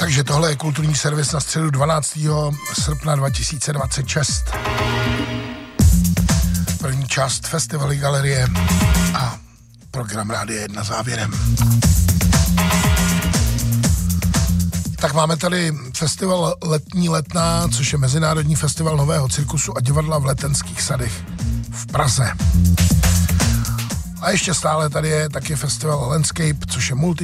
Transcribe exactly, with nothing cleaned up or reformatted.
Takže tohle je kulturní servis na středu dvanáctého srpna dva tisíce dvacet šest. První část festivaly galerie a program Rádia jedna závěrem. Tak máme tady festival Letní letná, což je mezinárodní festival nového cirkusu a divadla v Letenských sadech v Praze. A ještě stále tady je taky festival Landscape, což je multi